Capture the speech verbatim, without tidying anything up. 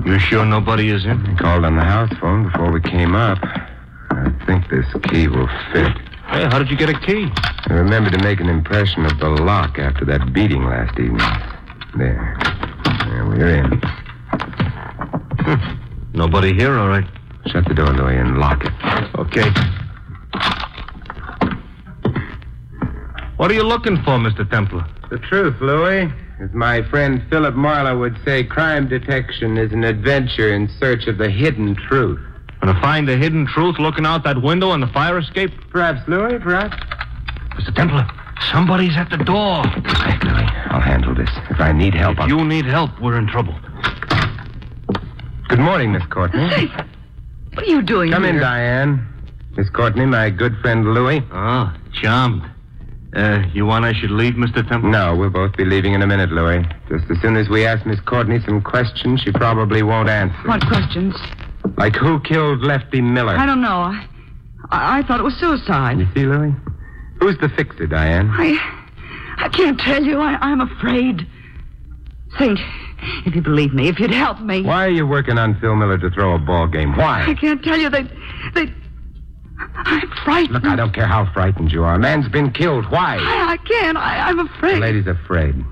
You sure nobody is in? I called on the house phone before we came up. I think this key will fit. Hey, how did you get a key? I remember to make an impression of the lock after that beating last evening. There. There, we're in. Nobody here, all right. Shut the door, Louis, and lock it. Okay. What are you looking for, Mister Templar? The truth, Louis. As my friend Philip Marlowe would say, crime detection is an adventure in search of the hidden truth. Gonna find the hidden truth looking out that window on the fire escape? Perhaps, Louis, perhaps. Mister Templar, somebody's at the door. Hey, Louis, I'll handle this. If I need help, If I'll... you need help, we're in trouble. Good morning, Miss Courtney. Hey, what are you doing Come here? in, Diane. Miss Courtney, my good friend Louis. Oh, charmed. Uh, you want I should leave, Mister Templar? No, we'll both be leaving in a minute, Louis. Just as soon as we ask Miss Courtney some questions she probably won't answer. What questions? Like who killed Lefty Miller? I don't know. I, I, I thought it was suicide. You see, Louis? Who's the fixer, Diane? I I can't tell you. I, I'm afraid. Saint, if you believe me, if you'd help me. Why are you working on Phil Miller to throw a ball game? I Why? can't tell you. They... they... I'm frightened. Look, I don't care how frightened you are. A man's been killed. Why? I, I can't. I, I'm The afraid. lady's afraid.